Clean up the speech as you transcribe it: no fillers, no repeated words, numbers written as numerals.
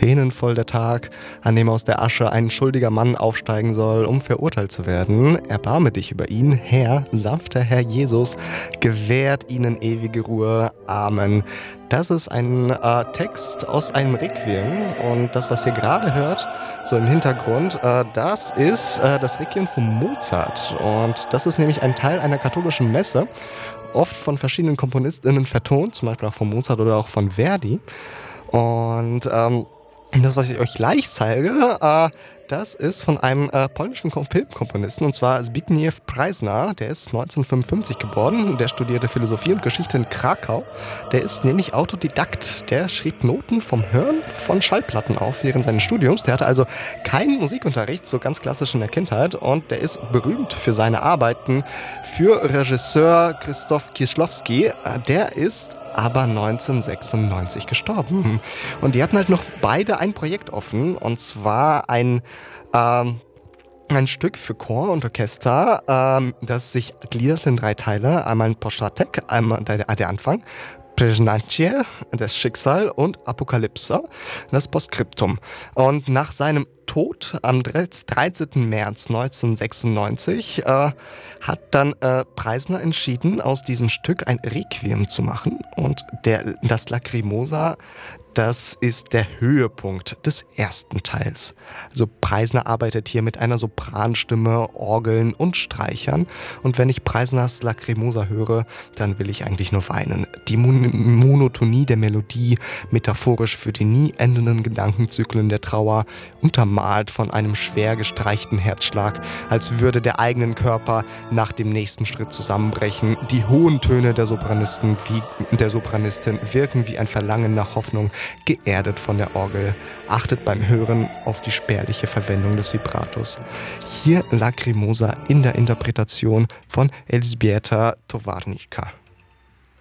tränenvoll der Tag, an dem aus der Asche ein schuldiger Mann aufsteigen soll, um verurteilt zu werden. Erbarme dich über ihn, Herr, sanfter Herr Jesus, gewährt ihnen ewige Ruhe. Amen. Das ist ein Text aus einem Requiem und das, was ihr gerade hört, so im Hintergrund, das ist das Requiem von Mozart und das ist nämlich ein Teil einer katholischen Messe, oft von verschiedenen KomponistInnen vertont, zum Beispiel auch von Mozart oder auch von Verdi. Und das, was ich euch gleich zeige, das ist von einem polnischen Filmkomponisten, und zwar Zbigniew Preisner. Der ist 1955 geboren, der studierte Philosophie und Geschichte in Krakau. Der ist nämlich Autodidakt. Der schrieb Noten vom Hören von Schallplatten auf während seines Studiums. Der hatte also keinen Musikunterricht, so ganz klassisch in der Kindheit. Und der ist berühmt für seine Arbeiten für Regisseur Krzysztof Kieślowski. Der ist aber 1996 gestorben. Und die hatten halt noch beide ein Projekt offen, und zwar ein Stück für Chor und Orchester, das sich gliedert in 3 Teile. Einmal ein Postatek, einmal der Anfang, Przeznacie, das Schicksal, und Apokalypse, das Postskriptum. Und nach seinem Tod am 13. März 1996 hat dann Preisner entschieden, aus diesem Stück ein Requiem zu machen. Und das Lacrimosa, das ist der Höhepunkt des ersten Teils. Also Preisner arbeitet hier mit einer Sopranstimme, Orgeln und Streichern. Und wenn ich Preisners Lacrimosa höre, dann will ich eigentlich nur weinen. Die Monotonie der Melodie, metaphorisch für die nie endenden Gedankenzyklen der Trauer, untermalt von einem schwer gestreichten Herzschlag, als würde der eigene Körper nach dem nächsten Schritt zusammenbrechen. Die hohen Töne der Sopranistin wirken wie ein Verlangen nach Hoffnung, geerdet von der Orgel. Achtet beim Hören auf die spärliche Verwendung des Vibratos. Hier Lacrimosa in der Interpretation von Elżbieta Towarnicka.